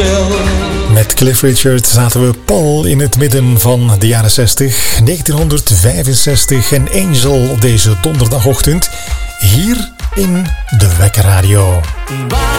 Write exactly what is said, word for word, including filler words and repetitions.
Met Cliff Richard zaten we pal in het midden van de jaren zestig, negentienhonderdvijfenzestig en Angel op deze donderdagochtend hier in de Wekker Radio.